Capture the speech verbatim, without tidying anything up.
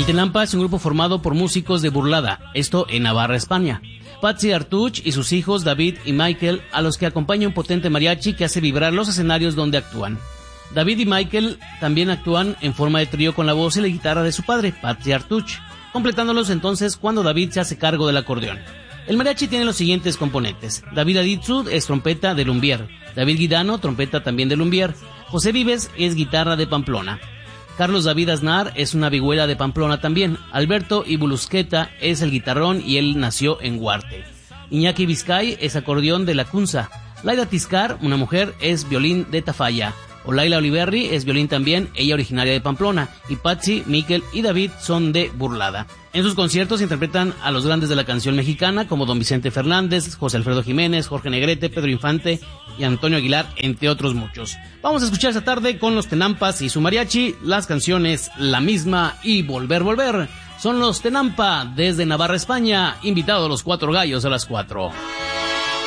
Tenampa es un grupo formado por músicos de Burlada, esto en Navarra, España. Patsy Artuch y sus hijos David y Michael, a los que acompaña un potente mariachi que hace vibrar los escenarios donde actúan. David y Michael también actúan en forma de trío con la voz y la guitarra de su padre, Patsy Artuch, completándolos entonces cuando David se hace cargo del acordeón. El mariachi tiene los siguientes componentes: David Aditzud es trompeta de Lumbier, David Guidano, trompeta también de Lumbier, José Vives es guitarra de Pamplona, Carlos David Aznar es una vihuela de Pamplona también, Alberto Ibulusqueta es el guitarrón y él nació en Huarte, Iñaki Vizcay es acordeón de La Cunza, Laida Tiscar, una mujer, es violín de Tafalla, Olaila Oliverri es violín también, ella originaria de Pamplona, y Patsy, Miquel y David son de Burlada. En sus conciertos interpretan a los grandes de la canción mexicana como Don Vicente Fernández, José Alfredo Jiménez, Jorge Negrete, Pedro Infante y Antonio Aguilar, entre otros muchos. Vamos a escuchar esta tarde con los Tenampas y su mariachi las canciones La Misma y Volver, Volver. Son los Tenampa desde Navarra, España, invitados los Cuatro Gallos a las cuatro.